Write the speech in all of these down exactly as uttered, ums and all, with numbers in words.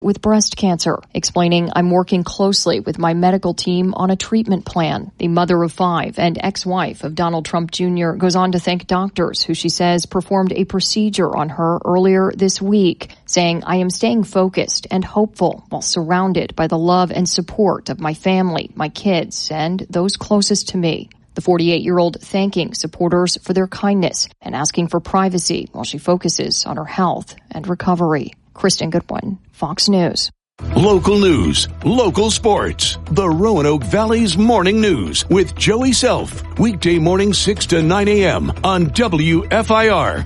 with breast cancer, explaining, "I'm working closely with my medical team on a treatment plan." The mother of five and ex-wife of Donald Trump Junior goes on to thank doctors who she says performed a procedure on her earlier this week, saying, "I am staying focused and hopeful while surrounded by the love and support of my family, my kids, and those closest to me." The forty-eight-year-old thanking supporters for their kindness and asking for privacy while she focuses on her health and recovery. Kristen Goodwin, Fox News. Local news, local sports. The Roanoke Valley's Morning News with Joey Self. Weekday morning six to nine a.m. on W F I R.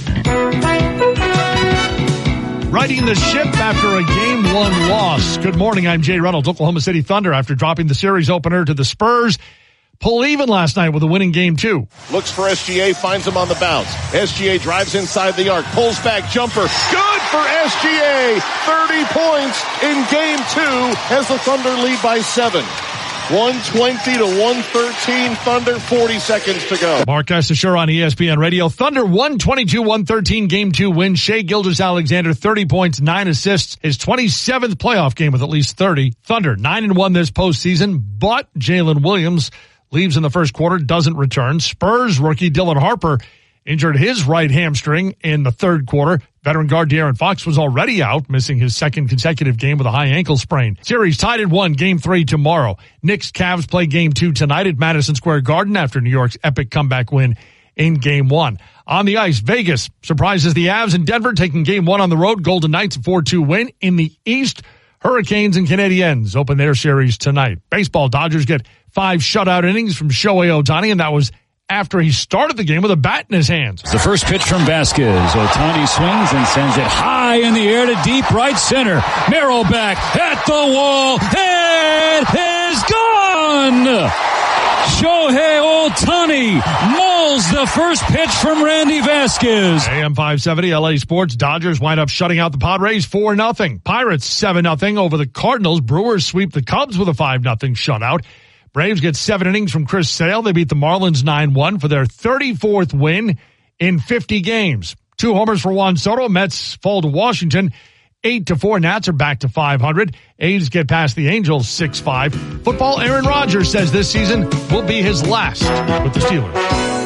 Righting the ship after a game one loss. Good morning, I'm Jay Reynolds. Oklahoma City Thunder, after dropping the series opener to the Spurs, pull even last night with a winning game two. Looks for S G A, finds him on the bounce. S G A drives inside the arc, pulls back, jumper. Good for S G A. thirty points in game two as the Thunder lead by seven. one twenty to one thirteen Thunder, forty seconds to go. Mark Assessure on E S P N Radio. Thunder one twenty-two one thirteen game two win. Shai Gilgeous-Alexander, thirty points, nine assists. His twenty-seventh playoff game with at least thirty. Thunder nine and one this postseason, but Jalen Williams leaves in the first quarter, doesn't return. Spurs rookie Dylan Harper injured his right hamstring in the third quarter. Veteran guard De'Aaron Fox was already out, missing his second consecutive game with a high ankle sprain. Series tied at one, game three tomorrow. Knicks Cavs play game two tonight at Madison Square Garden after New York's epic comeback win in game one. On the ice, Vegas surprises the Avs in Denver, taking game one on the road. Golden Knights a four two win. In the East, Hurricanes and Canadiens open their series tonight. Baseball, Dodgers get five shutout innings from Shohei Ohtani, and that was after he started the game with a bat in his hands. The first pitch from Vasquez. Ohtani swings and sends it high in the air to deep right center. Merrill back at the wall. It is gone! Shohei Ohtani mauls the first pitch from Randy Vasquez. A M five seventy, L A Sports. Dodgers wind up shutting out the Padres four nothing. Pirates seven nothing over the Cardinals. Brewers sweep the Cubs with a five nothing shutout. Braves get seven innings from Chris Sale. They beat the Marlins nine one for their thirty-fourth win in fifty games. Two homers for Juan Soto. Mets fall to Washington eight to four. Nats are back to five hundred. A's get past the Angels six five. Football, Aaron Rodgers says this season will be his last with the Steelers.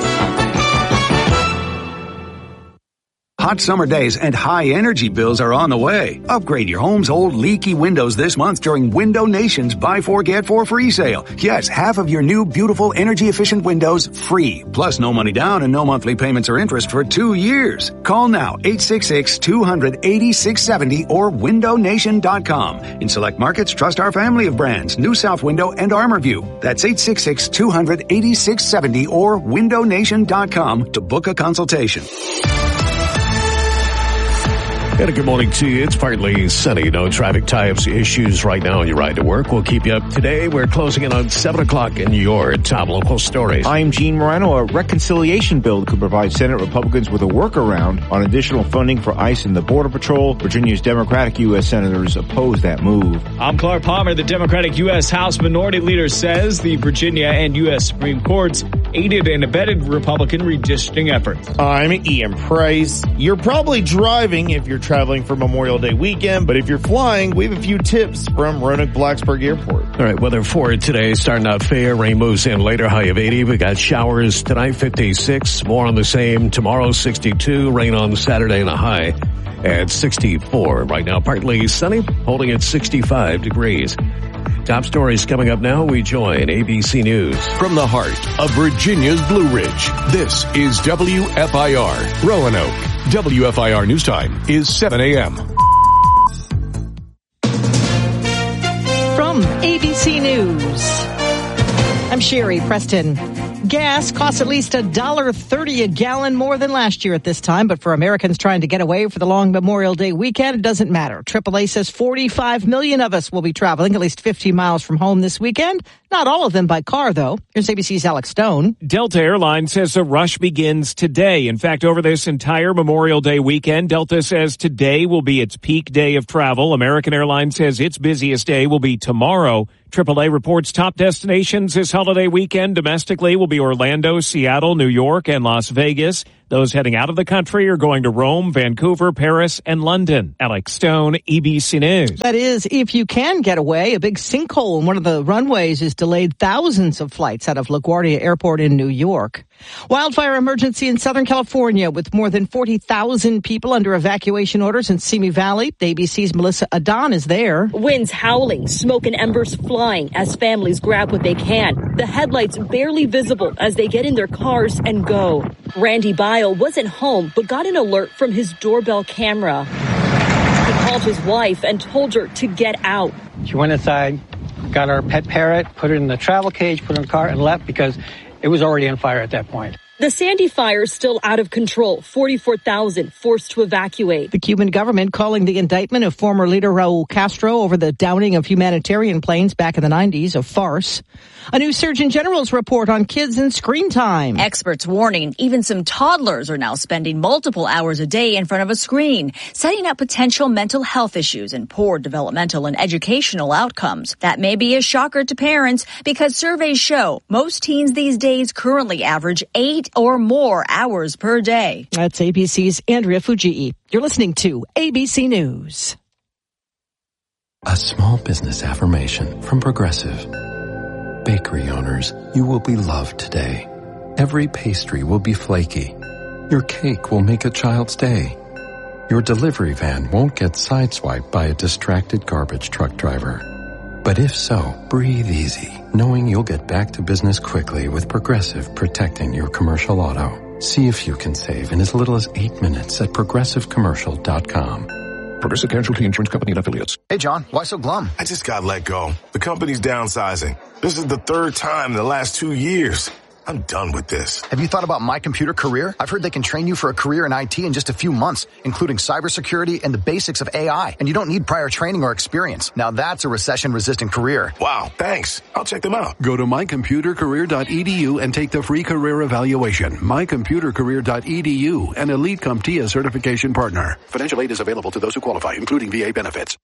Hot summer days and high energy bills are on the way. Upgrade your home's old leaky windows this month during Window Nation's Buy Four Get Four free sale. Yes, half of your new beautiful energy efficient windows free. Plus no money down and no monthly payments or interest for two years. Call now eight six six, two hundred, eighty-six seventy or window nation dot com. In select markets, trust our family of brands, New South Window and ArmorView. That's eight six six, two hundred, eighty-six seventy or window nation dot com to book a consultation. And a good morning to you. It's partly sunny. No traffic types issues right now on your ride to work. We'll keep you up today. We're closing in on seven o'clock in your top local stories. I'm Gene Moreno. A reconciliation bill could provide Senate Republicans with a workaround on additional funding for ICE and the Border Patrol. Virginia's Democratic U S senators oppose that move. I'm Clark Palmer. The Democratic U S House Minority Leader says the Virginia and U S Supreme Courts aided and abetted Republican redistricting efforts. I'm Ian Price. You're probably driving if you're traveling for Memorial Day weekend, but if you're flying, we have a few tips from Roanoke-Blacksburg Airport. All right, weather for today, starting out fair. Rain moves in later, high of eighty. We got showers tonight, fifty-six. More on the same. Tomorrow, sixty-two. Rain on Saturday and a high at sixty-four. Right now, partly sunny, holding at sixty-five degrees. Top stories coming up now. We join A B C News. From the heart of Virginia's Blue Ridge, this is W F I R, Roanoke. W F I R News Time is seven a.m. From A B C News, I'm Sherry Preston. Gas costs at least one dollar thirty a gallon more than last year at this time, but for Americans trying to get away for the long Memorial Day weekend, it doesn't matter. triple A says forty-five million of us will be traveling at least fifty miles from home this weekend. Not all of them by car, though. Here's A B C's Alex Stone. Delta Airlines says the rush begins today. In fact, over this entire Memorial Day weekend, Delta says today will be its peak day of travel. American Airlines says its busiest day will be tomorrow. triple A reports top destinations this holiday weekend domestically will be Orlando, Seattle, New York, and Las Vegas. Those heading out of the country are going to Rome, Vancouver, Paris, and London. Alex Stone, A B C News. That is, if you can get away, a big sinkhole in one of the runways has delayed thousands of flights out of LaGuardia Airport in New York. Wildfire emergency in Southern California with more than forty thousand people under evacuation orders in Simi Valley. A B C's Melissa Adon is there. Winds howling, smoke and embers flying as families grab what they can. The headlights barely visible as they get in their cars and go. Randy Bile wasn't home but got an alert from his doorbell camera. He called his wife and told her to get out. She went inside, got our pet parrot, put it in the travel cage, put it in the car, and left because it was already on fire at that point. The Sandy fire is still out of control. forty-four thousand forced to evacuate. The Cuban government calling the indictment of former leader Raul Castro over the downing of humanitarian planes back in the nineties a farce. A new Surgeon General's report on kids and screen time. Experts warning even some toddlers are now spending multiple hours a day in front of a screen, setting up potential mental health issues and poor developmental and educational outcomes. That may be a shocker to parents because surveys show most teens these days currently average eight or more hours per day. That's A B C's Andrea Fujii. You're listening to A B C News. A small business affirmation from Progressive. Bakery owners, you will be loved today. Every pastry will be flaky. Your cake will make a child's day. Your delivery van won't get sideswiped by a distracted garbage truck driver. But if so, breathe easy, knowing you'll get back to business quickly with Progressive protecting your commercial auto. See if you can save in as little as eight minutes at progressive commercial dot com. Progressive Casualty Insurance Company and Affiliates. Hey, John, why so glum? I just got let go. The company's downsizing. This is the third time in the last two years. I'm done with this. Have you thought about My Computer Career? I've heard they can train you for a career in I T in just a few months, including cybersecurity and the basics of A I. And you don't need prior training or experience. Now that's a recession-resistant career. Wow, thanks. I'll check them out. Go to my computer career dot e d u and take the free career evaluation. my computer career dot e d u, an Elite CompTIA certification partner. Financial aid is available to those who qualify, including V A benefits.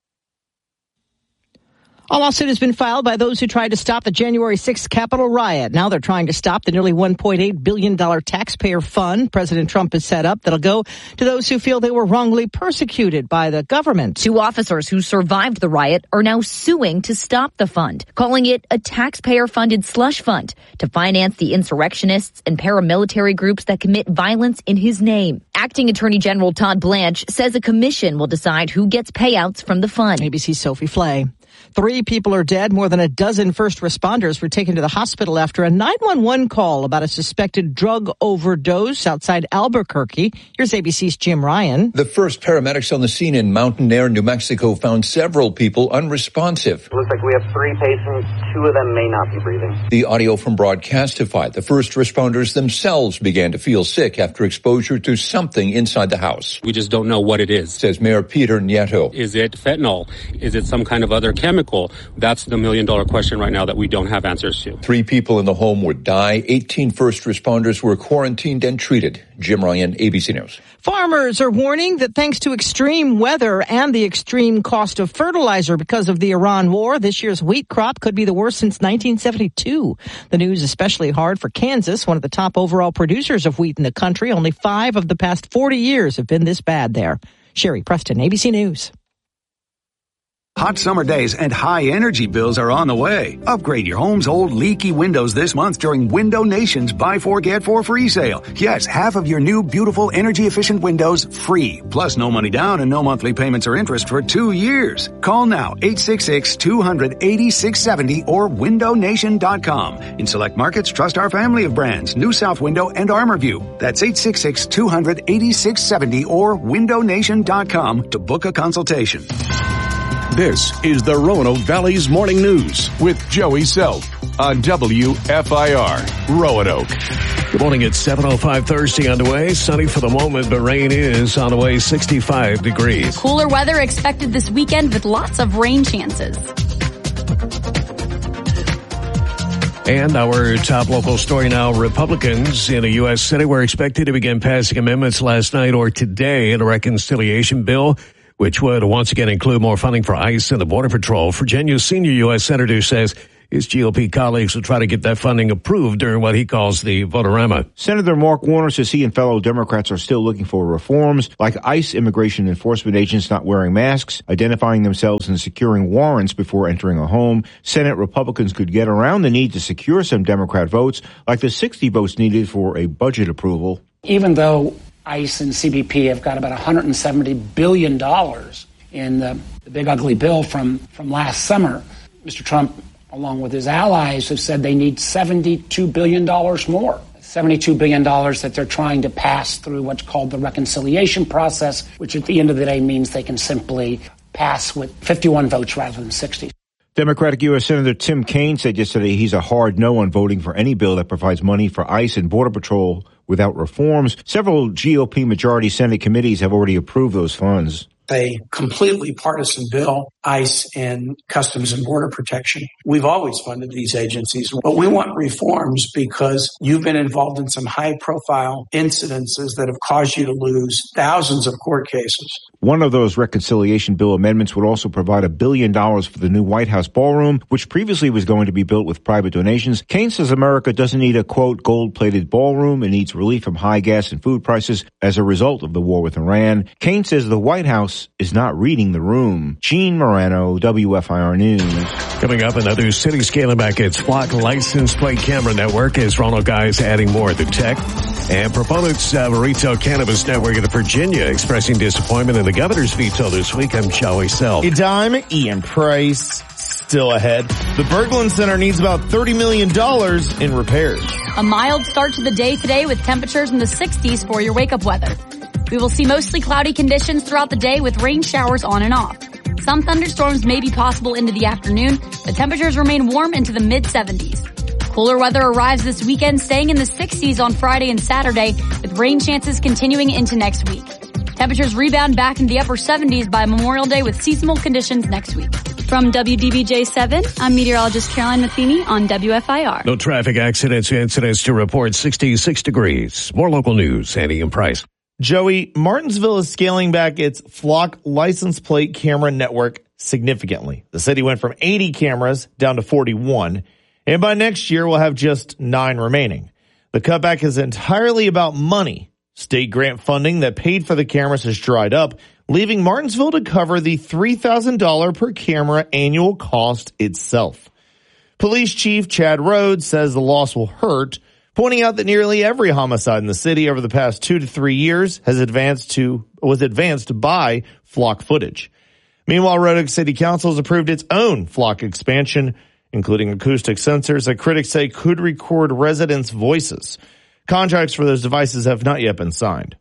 A lawsuit has been filed by those who tried to stop the January sixth Capitol riot. Now they're trying to stop the nearly one point eight billion dollars taxpayer fund President Trump has set up that'll go to those who feel they were wrongly persecuted by the government. Two officers who survived the riot are now suing to stop the fund, calling it a taxpayer-funded slush fund to finance the insurrectionists and paramilitary groups that commit violence in his name. Acting Attorney General Todd Blanche says a commission will decide who gets payouts from the fund. A B C's Sophie Flay. Three people are dead. More than a dozen first responders were taken to the hospital after a nine one one call about a suspected drug overdose outside Albuquerque. Here's A B C's Jim Ryan. The first paramedics on the scene in Mountain Air, New Mexico, found several people unresponsive. It looks like we have three patients. Two of them may not be breathing. The audio from Broadcastify. The first responders themselves began to feel sick after exposure to something inside the house. We just don't know what it is, says Mayor Peter Nieto. Is it fentanyl? Is it some kind of other chemical? That's the million dollar question right now that we don't have answers to. Three people in the home would die. eighteen first responders were quarantined and treated. Jim Ryan, A B C News. Farmers are warning that thanks to extreme weather and the extreme cost of fertilizer because of the Iran war, this year's wheat crop could be the worst since nineteen seventy-two. The news is especially hard for Kansas, one of the top overall producers of wheat in the country. Only five of the past forty years have been this bad there. Sherry Preston, A B C News. Hot summer days and high energy bills are on the way. Upgrade your home's old leaky windows this month during Window Nation's Buy Four Get Four free sale. Yes, half of your new beautiful energy efficient windows free. Plus no money down and no monthly payments or interest for two years. Call now eight six six, two hundred, eighty-six seventy or window nation dot com. In select markets, trust our family of brands, New South Window and ArmorView. That's eight six six, two hundred, eighty-six seventy or window nation dot com to book a consultation. This is the Roanoke Valley's Morning News with Joey Self on W F I R Roanoke. Good morning. It's seven oh five Thursday underway. Sunny for the moment, but rain is on the way, sixty-five degrees. Cooler weather expected this weekend with lots of rain chances. And our top local story now, Republicans in a U S Senate were expected to begin passing amendments last night or today in a reconciliation bill, which would once again include more funding for ICE and the Border Patrol. Virginia's senior U S Senator says His G O P colleagues will try to get that funding approved during what he calls the votorama. Senator Mark Warner says he and fellow Democrats are still looking for reforms like ICE immigration enforcement agents not wearing masks, identifying themselves and securing warrants before entering a home. Senate Republicans could get around the need to secure some Democrat votes, like the sixty votes needed for a budget approval. Even though ICE and C B P have got about one hundred seventy billion dollars in the, the big ugly bill from, from last summer, Mister Trump, along with his allies, have said they need seventy-two billion dollars more. seventy-two billion dollars that they're trying to pass through what's called the reconciliation process, which at the end of the day means they can simply pass with fifty-one votes rather than sixty. Democratic U S Senator Tim Kaine said yesterday he's a hard no on voting for any bill that provides money for ICE and Border Patrol without reforms. Several G O P majority Senate committees have already approved those funds. A completely partisan bill, ICE and Customs and Border Protection. We've always funded these agencies, but we want reforms because you've been involved in some high-profile incidences that have caused you to lose thousands of court cases. One of those reconciliation bill amendments would also provide a billion dollars for the new White House ballroom, which previously was going to be built with private donations. Kaine says America doesn't need a, quote, gold-plated ballroom. It needs relief from high gas and food prices as a result of the war with Iran. Kaine says the White House is not reading the room. Gene Morano, W F I R News. Coming up, another city scaling back its Flock license plate camera network as Ronald Guys adding more of the tech. And proponents of a retail cannabis network in Virginia expressing disappointment in the governor's veto this week. I'm Joey Self. A dime, Ian Price, still ahead. The Berglund Center needs about thirty million dollars in repairs. A mild start to the day today with temperatures in the sixties for your wake-up weather. We will see mostly cloudy conditions throughout the day with rain showers on and off. Some thunderstorms may be possible into the afternoon, but temperatures remain warm into the mid seventies. Cooler weather arrives this weekend, staying in the sixties on Friday and Saturday, with rain chances continuing into next week. Temperatures rebound back into the upper seventies by Memorial Day with seasonal conditions next week. From W D B J seven, I'm meteorologist Caroline Matheny on W F I R. No traffic accidents or incidents to report. sixty-six degrees. More local news. Andy and Price. Joey, Martinsville is scaling back its Flock license plate camera network significantly. The city went from eighty cameras down to forty-one, and by next year we'll have just nine remaining. The cutback is entirely about money. State grant funding that paid for the cameras has dried up, leaving Martinsville to cover the three thousand dollars per camera annual cost itself. Police Chief Chad Rhodes says the loss will hurt, pointing out that nearly every homicide in the city over the past two to three years has advanced to, was advanced by Flock footage. Meanwhile, Roanoke City Council has approved its own Flock expansion, including acoustic sensors that critics say could record residents' voices. Contracts for those devices have not yet been signed.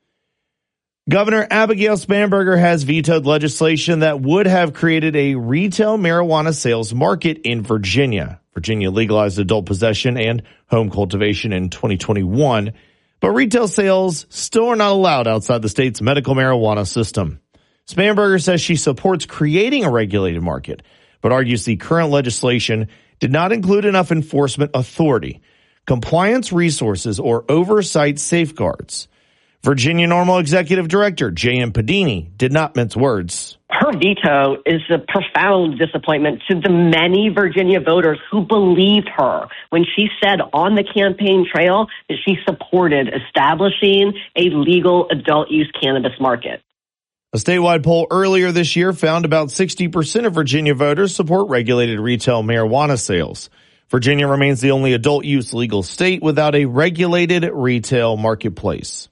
Governor Abigail Spanberger has vetoed legislation that would have created a retail marijuana sales market in Virginia. Virginia legalized adult possession and home cultivation in twenty twenty-one, but retail sales still are not allowed outside the state's medical marijuana system. Spanberger says she supports creating a regulated market, but argues the current legislation did not include enough enforcement authority, compliance resources, or oversight safeguards. Virginia NORML Executive Director J M Padini did not mince words. Her veto is a profound disappointment to the many Virginia voters who believed her when she said on the campaign trail that she supported establishing a legal adult use cannabis market. A statewide poll earlier this year found about sixty percent of Virginia voters support regulated retail marijuana sales. Virginia remains the only adult use legal state without a regulated retail marketplace.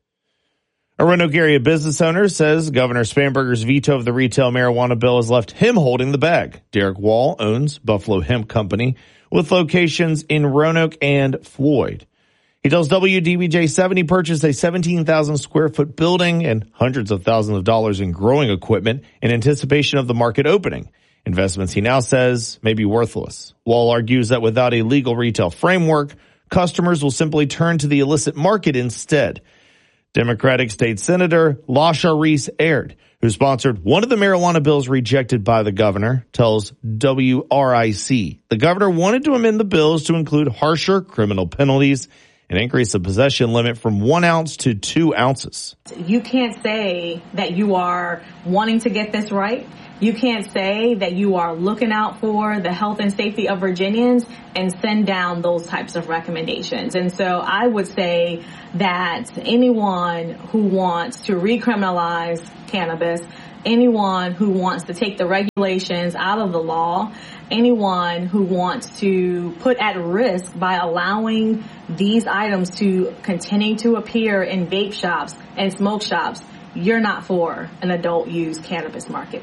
A Roanoke area business owner says Governor Spanberger's veto of the retail marijuana bill has left him holding the bag. Derek Wall owns Buffalo Hemp Company with locations in Roanoke and Floyd. He tells W D B J seven he purchased a seventeen thousand square foot building and hundreds of thousands of dollars in growing equipment in anticipation of the market opening. Investments, he now says, may be worthless. Wall argues that without a legal retail framework, customers will simply turn to the illicit market instead. Democratic State Senator Lasha Reese Aird, who sponsored one of the marijuana bills rejected by the governor, tells W R I C the governor wanted to amend the bills to include harsher criminal penalties and increase the possession limit from one ounce to two ounces. You can't say that you are wanting to get this right You can't say that you are looking out for the health and safety of Virginians and send down those types of recommendations. And so I would say that anyone who wants to recriminalize cannabis, anyone who wants to take the regulations out of the law, anyone who wants to put at risk by allowing these items to continue to appear in vape shops and smoke shops, you're not for an adult use cannabis market.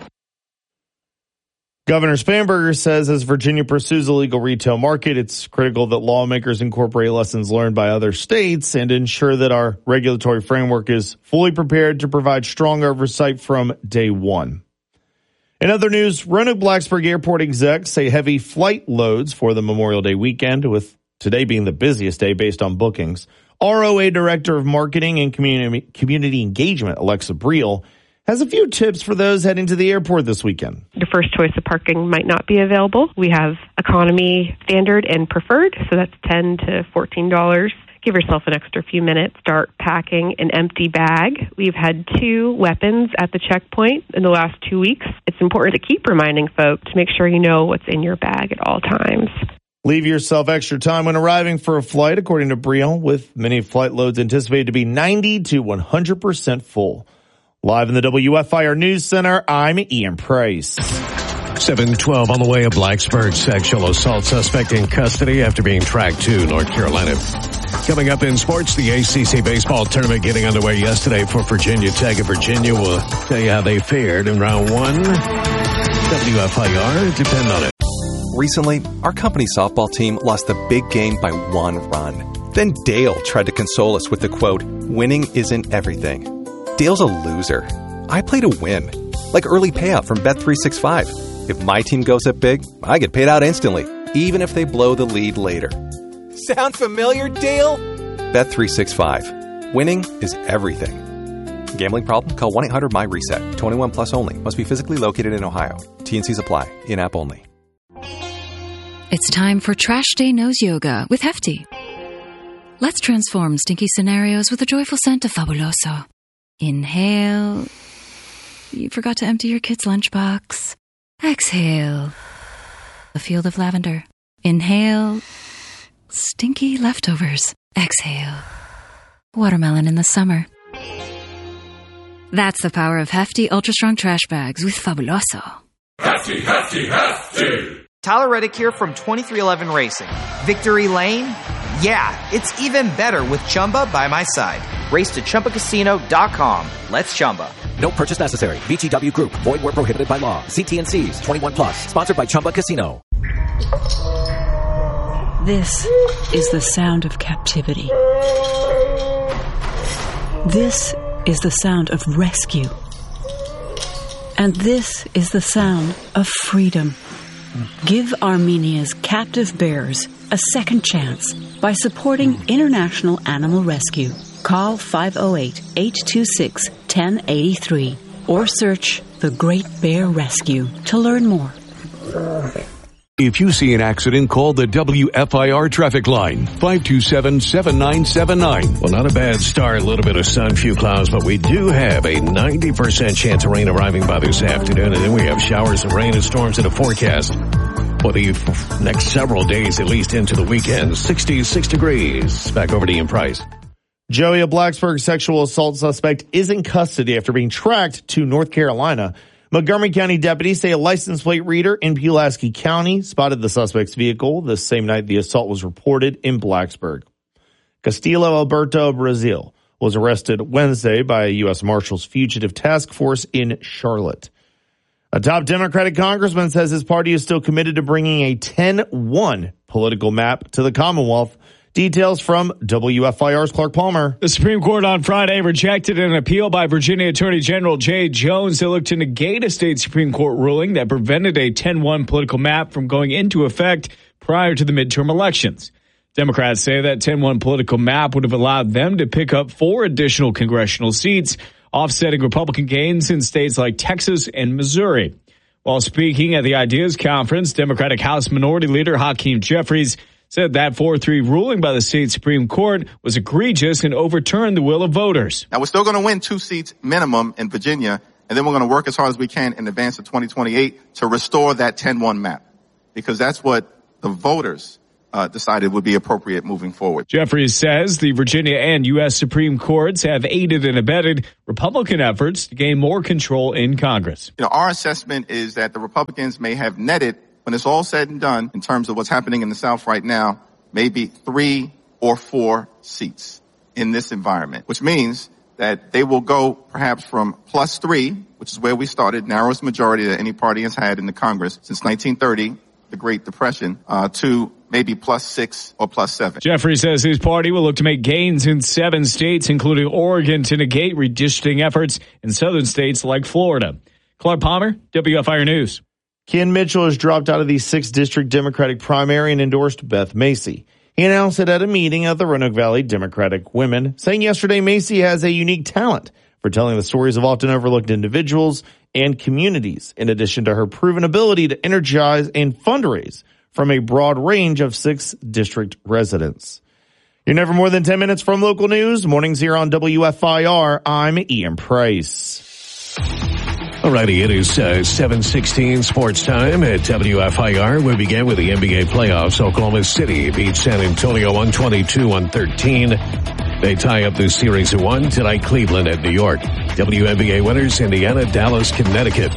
Governor Spanberger says as Virginia pursues a legal retail market, it's critical that lawmakers incorporate lessons learned by other states and ensure that our regulatory framework is fully prepared to provide strong oversight from day one. In other news, Roanoke-Blacksburg Airport execs say heavy flight loads for the Memorial Day weekend, with today being the busiest day based on bookings. R O A Director of Marketing and Community, Community Engagement, Alexa Briel, has a few tips for those heading to the airport this weekend. Your first choice of parking might not be available. We have economy, standard, and preferred, so that's ten to fourteen dollars. Give yourself an extra few minutes. Start packing an empty bag. We've had two weapons at the checkpoint in the last two weeks. It's important to keep reminding folks to make sure you know what's in your bag at all times. Leave yourself extra time when arriving for a flight, according to Briel, with many flight loads anticipated to be ninety to one hundred percent full. Live in the W F I R News Center, I'm Ian Price. seven twelve on the way. A Blacksburg sexual assault suspect in custody after being tracked to North Carolina. Coming up in sports, the A C C baseball tournament getting underway yesterday for Virginia Tech. And Virginia will tell you how they fared in round one. W F I R, depend on it. Recently, our company softball team lost a big game by one run. Then Dale tried to console us with the quote, "Winning isn't everything." Dale's a loser. I play to win. Like early payout from Bet three sixty-five. If my team goes up big, I get paid out instantly, even if they blow the lead later. Sound familiar, Dale? Bet three sixty-five. Winning is everything. Gambling problem? Call one eight hundred M Y reset. twenty-one plus only. Must be physically located in Ohio. T and C's apply. In-app only. It's time for Trash Day Nose Yoga with Hefty. Let's transform stinky scenarios with the joyful scent of Fabuloso. Inhale. You forgot to empty your kid's lunchbox. Exhale. A field of lavender. Inhale. Stinky leftovers. Exhale. Watermelon in the summer. That's the power of Hefty Ultra Strong Trash Bags with Fabuloso. Hefty, Hefty, Hefty! Tyler Reddick here from twenty-three eleven Racing. Victory Lane? Yeah, it's even better with Chumba by my side. Race to Chumba Casino dot com. Let's Chumba. No purchase necessary. V G W Group. Void where prohibited by law. See T and C's. twenty-one plus. Sponsored by Chumba Casino. This is the sound of captivity. This is the sound of rescue. And this is the sound of freedom. Give Armenia's captive bears a second chance by supporting International Animal Rescue. Call five oh eight, eight two six, one oh eight three or search The Great Bear Rescue to learn more. If you see an accident, call the W F I R traffic line, five two seven, seven nine seven nine. Well, not a bad start. A little bit of sun, few clouds, but we do have a ninety percent chance of rain arriving by this afternoon. And then we have showers of rain and storms in the forecast for the next several days, at least into the weekend. sixty-six degrees. Back over to Ian Price. Joey, a Blacksburg sexual assault suspect, is in custody after being tracked to North Carolina. Montgomery County deputies say a license plate reader in Pulaski County spotted the suspect's vehicle the same night the assault was reported in Blacksburg. Castillo Alberto Brazil was arrested Wednesday by a U S Marshals Fugitive Task Force in Charlotte. A top Democratic congressman says his party is still committed to bringing a ten one political map to the Commonwealth. Details from W F I R's Clark Palmer. The Supreme Court on Friday rejected an appeal by Virginia Attorney General Jay Jones that looked to negate a state Supreme Court ruling that prevented a ten one political map from going into effect prior to the midterm elections. Democrats say that ten one political map would have allowed them to pick up four additional congressional seats, offsetting Republican gains in states like Texas and Missouri. While speaking at the Ideas Conference, Democratic House Minority Leader Hakeem Jeffries said that four three ruling by the state Supreme Court was egregious and overturned the will of voters. Now, we're still going to win two seats minimum in Virginia And then we're going to work as hard as we can in advance of twenty twenty-eight to restore that ten one map, because that's what the voters uh, decided would be appropriate moving forward. Jeffries says the Virginia and U S Supreme Courts have aided and abetted Republican efforts to gain more control in Congress. You know, our assessment is that the Republicans may have netted, when it's all said and done, in terms of what's happening in the South right now, maybe three or four seats in this environment, which means that they will go perhaps from plus three, which is where we started, narrowest majority that any party has had in the Congress since nineteen thirty, the Great Depression, uh, to maybe plus six or plus seven. Jeffrey says his party will look to make gains in seven states, including Oregon, to negate redistricting efforts in southern states like Florida. Clark Palmer, W F I R News. Ken Mitchell has dropped out of the sixth District Democratic primary and endorsed Beth Macy. He announced it at a meeting of the Roanoke Valley Democratic Women, saying yesterday Macy has a unique talent for telling the stories of often overlooked individuals and communities, in addition to her proven ability to energize and fundraise from a broad range of sixth District residents. You're never more than ten minutes from local news. Mornings here on W F I R. I'm Ian Price. Alrighty, it is uh, seven sixteen sports time at W F I R. We begin with the N B A playoffs. Oklahoma City beats San Antonio one twenty-two one thirteen. They tie up this series at one. Tonight, Cleveland at New York. W N B A winners, Indiana, Dallas, Connecticut.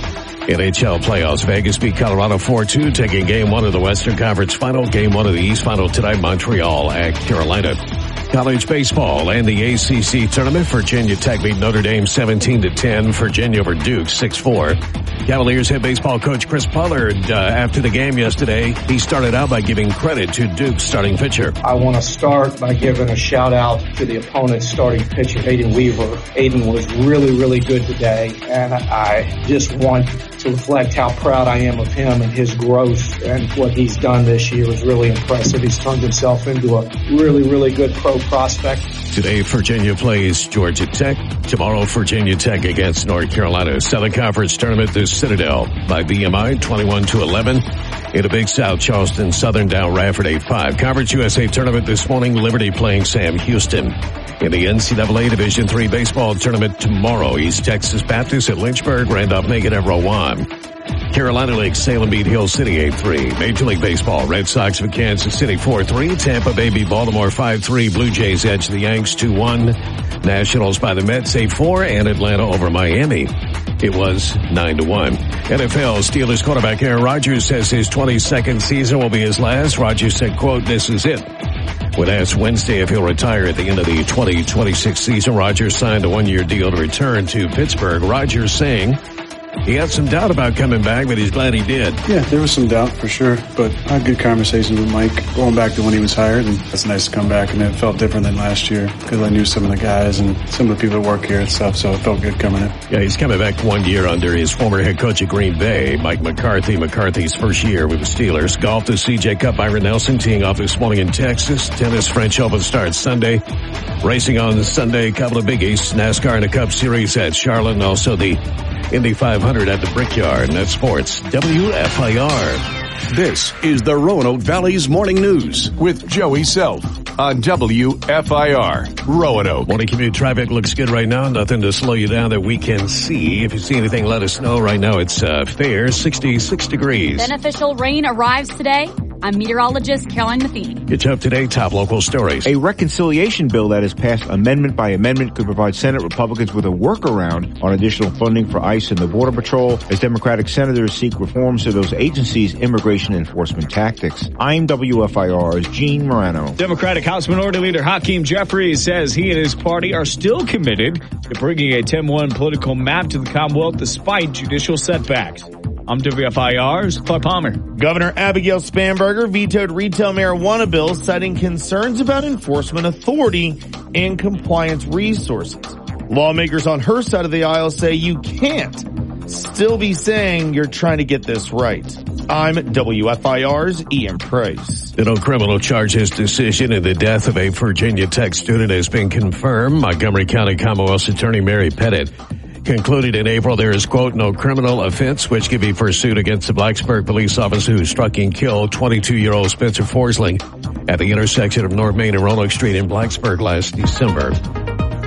N H L playoffs, Vegas beat Colorado four two, taking game one of the Western Conference Final. Game one of the East Final tonight, Montreal at Carolina. College baseball and the A C C tournament. Virginia Tech beat Notre Dame seventeen to ten. Virginia over Duke six four. Cavaliers head baseball coach Chris Pollard, uh, after the game yesterday, he started out by giving credit to Duke's starting pitcher. I want to start by giving a shout out to the opponent's starting pitcher, Aiden Weaver. Aiden was really, really good today, and I just want to reflect how proud I am of him and his growth, and what he's done this year is really impressive. He's turned himself into a really, really good pro prospect. Today, Virginia plays Georgia Tech. Tomorrow, Virginia Tech against North Carolina. Southern Conference Tournament, the Citadel by B M I twenty-one to eleven. In the Big South, Charleston Southern down Radford eight five. Conference U S A Tournament this morning, Liberty playing Sam Houston. In the N C double A Division three Baseball Tournament tomorrow, East Texas Baptist at Lynchburg, Randolph-Macon at Rowan. Carolina Lake Salem beat Hill City eight three. Major League Baseball, Red Sox of Kansas City four three. Tampa Bay beat Baltimore five three. Blue Jays edge the Yanks two one. Nationals by the Mets eight four. And Atlanta over Miami. It was nine to one. N F L Steelers quarterback Aaron Rodgers says his twenty-second season will be his last. Rodgers said, quote, "This is it." When asked Wednesday if he'll retire at the end of the twenty twenty-six season, Rodgers signed a one-year deal to return to Pittsburgh. Rodgers saying he had some doubt about coming back, but he's glad he did. Yeah, there was some doubt for sure, but I had good conversations with Mike going back to when he was hired, and it's nice to come back, and it felt different than last year because I knew some of the guys and some of the people that work here and stuff, so it felt good coming in. Yeah, he's coming back one year under his former head coach at Green Bay, Mike McCarthy. McCarthy's first year with the Steelers. Golf, the C J Cup, Byron Nelson teeing off this morning in Texas. Tennis, French Open starts Sunday. Racing on Sunday, a couple of biggies. NASCAR in the Cup Series at Charlotte, and also the Indy five hundred at the Brickyard. And that's sports. W F I R. This is the Roanoke Valley's Morning News with Joey Self on W F I R, Roanoke. Morning commute traffic looks good right now. Nothing to slow you down that we can see. If you see anything, let us know. Right now it's uh, fair, sixty-six degrees. Beneficial rain arrives today. I'm meteorologist Caroline Matheny. It's up today, top local stories. A reconciliation bill that has passed amendment by amendment could provide Senate Republicans with a workaround on additional funding for ICE and the Border Patrol as Democratic senators seek reforms to those agencies' immigration enforcement tactics. I'm W F I R's Gene Morano. Democratic House Minority Leader Hakeem Jeffries says he and his party are still committed to bringing a ten one political map to the Commonwealth despite judicial setbacks. I'm W F I R's Clark Palmer. Governor Abigail Spanberger vetoed retail marijuana bills, citing concerns about enforcement authority and compliance resources. Lawmakers on her side of the aisle say you can't still be saying you're trying to get this right. I'm W F I R's Ian Price. The no criminal charges decision in the death of a Virginia Tech student has been confirmed. Montgomery County Commonwealth's Attorney Mary Pettit concluded in April there is, quote, no criminal offense which can be pursued against the Blacksburg police officer who struck and killed twenty-two-year-old Spencer Forsling at the intersection of North Main and Roanoke Street in Blacksburg last December.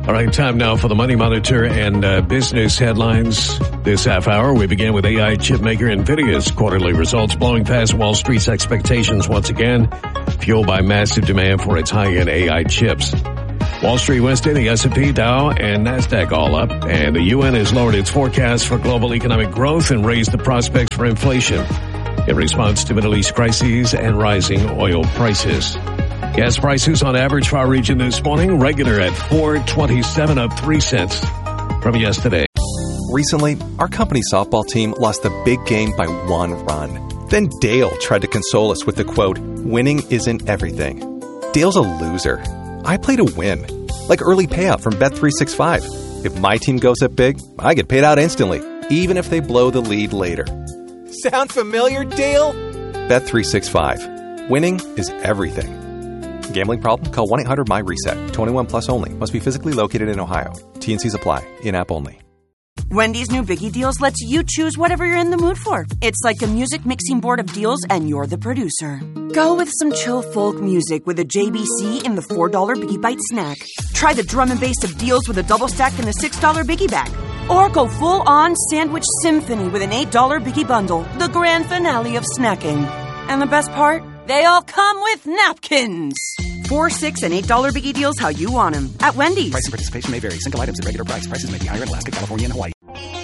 All right, time now for the Money Monitor and uh, business headlines. This half hour, we begin with A I chip maker NVIDIA's quarterly results blowing past Wall Street's expectations once again, fueled by massive demand for its high-end A I chips. Wall Street Wednesday, the S and P, Dow, and NASDAQ all up, and the U N has lowered its forecast for global economic growth and raised the prospects for inflation in response to Middle East crises and rising oil prices. Gas prices on average for our region this morning, regular at four twenty-seven, up three cents from yesterday. Recently, our company softball team lost a big game by one run. Then Dale tried to console us with the quote, "Winning isn't everything." Dale's a loser. I play to win. Like early payout from Bet three sixty-five. If my team goes up big, I get paid out instantly, even if they blow the lead later. Sound familiar, Dale? Bet three sixty-five. Winning is everything. Gambling problem? Call one eight hundred M Y reset. twenty-one plus only. Must be physically located in Ohio. T N Cs apply. In-app only. Wendy's new Biggie Deals lets you choose whatever you're in the mood for. It's like a music mixing board of deals, and you're the producer. Go with some chill folk music with a J B C in the four dollar Biggie Bite snack. Try the drum and bass of deals with a double stack in the six dollar Biggie Bag. Or go full-on sandwich symphony with an eight dollar Biggie Bundle, the grand finale of snacking. And the best part? They all come with napkins. Four, six, and eight dollar Biggie Deals how you want them at Wendy's. Price and participation may vary. Single items at regular price. Prices may be higher in Alaska, California, and Hawaii.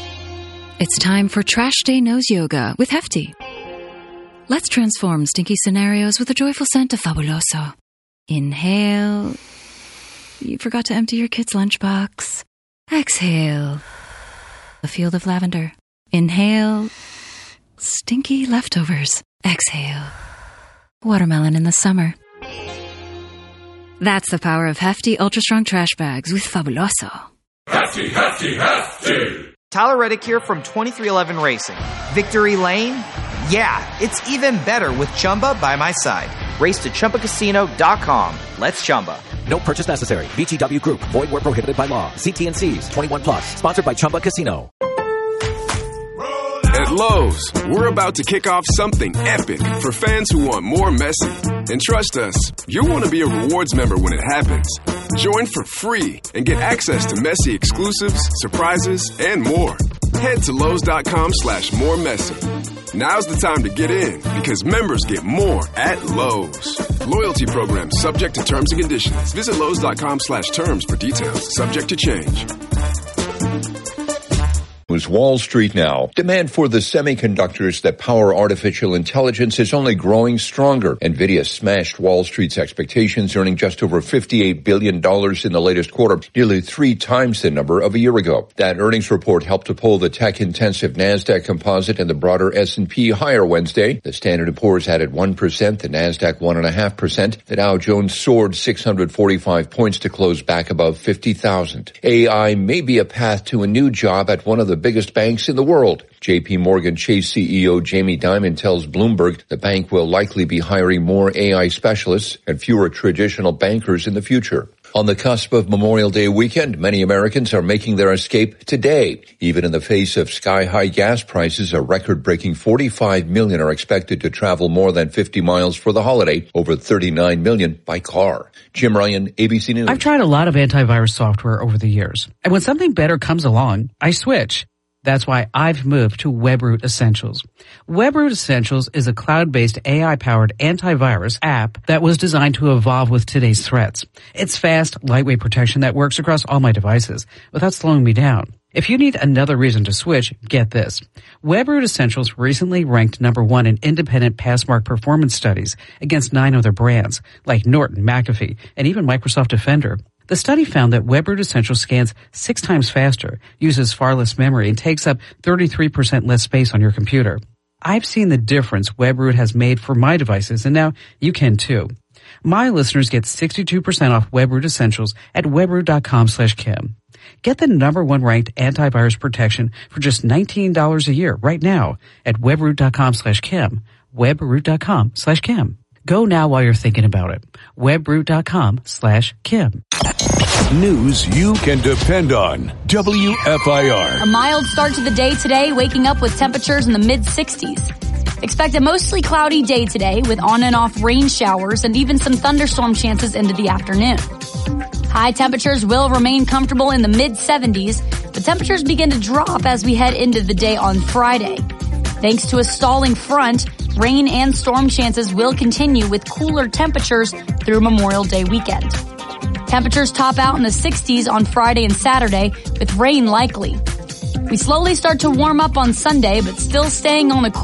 It's time for Trash Day Nose Yoga with Hefty. Let's transform stinky scenarios with a joyful scent of Fabuloso. Inhale. You forgot to empty your kid's lunchbox. Exhale. A field of lavender. Inhale. Stinky leftovers. Exhale. Watermelon in the summer. That's the power of Hefty Ultra Strong Trash Bags with Fabuloso. Hefty, hefty, hefty. Tyler Reddick here from twenty-three eleven Racing. Victory Lane? Yeah, it's even better with Chumba by my side. Race to Chumba Casino dot com. Let's Chumba. No purchase necessary. V G W Group. Void where prohibited by law. See T N Cs. twenty-one plus. Sponsored by Chumba Casino. At Lowe's, we're about to kick off something epic for fans who want more Messi. And trust us, you'll want to be a rewards member when it happens. Join for free and get access to Messi exclusives, surprises, and more. Head to Lowe's.com slash more Messi. Now's the time to get in because members get more at Lowe's. Loyalty program subject to terms and conditions. Visit Lowe's.com slash terms for details. Subject to change. Was Wall Street now. Demand for the semiconductors that power artificial intelligence is only growing stronger. NVIDIA smashed Wall Street's expectations, earning just over fifty-eight billion dollars in the latest quarter, nearly three times the number of a year ago. That earnings report helped to pull the tech-intensive NASDAQ composite and the broader S and P higher Wednesday. The Standard and Poor's added one percent, the NASDAQ one point five percent. The Dow Jones soared six hundred forty-five points to close back above fifty thousand. A I may be a path to a new job at one of the biggest banks in the world. J P Morgan Chase C E O Jamie Dimon tells Bloomberg the bank will likely be hiring more A I specialists and fewer traditional bankers in the future. On the cusp of Memorial Day weekend, many Americans are making their escape today. Even in the face of sky-high gas prices, a record-breaking forty-five million are expected to travel more than fifty miles for the holiday, over thirty-nine million by car. Jim Ryan, A B C News. I've tried a lot of antivirus software over the years, and when something better comes along, I switch. That's why I've moved to WebRoot Essentials. WebRoot Essentials is a cloud-based A I-powered antivirus app that was designed to evolve with today's threats. It's fast, lightweight protection that works across all my devices without slowing me down. If you need another reason to switch, get this. WebRoot Essentials recently ranked number one in independent Passmark performance studies against nine other brands like Norton, McAfee, and even Microsoft Defender. The study found that WebRoot Essentials scans six times faster, uses far less memory, and takes up thirty-three percent less space on your computer. I've seen the difference WebRoot has made for my devices, and now you can too. My listeners get sixty-two percent off WebRoot Essentials at webroot.com slash Kim. Get the number one ranked antivirus protection for just nineteen dollars a year right now at webroot.com slash Kim. webroot.com slash Kim. Go now while you're thinking about it. webroot.com slash Kim. News you can depend on. W F I R. A mild start to the day today, waking up with temperatures in the mid sixties. Expect a mostly cloudy day today with on and off rain showers and even some thunderstorm chances into the afternoon. High temperatures will remain comfortable in the mid seventies, but temperatures begin to drop as we head into the day on Friday. Thanks to a stalling front, rain and storm chances will continue with cooler temperatures through Memorial Day weekend. Temperatures top out in the sixties on Friday and Saturday, with rain likely. We slowly start to warm up on Sunday, but still staying on the cool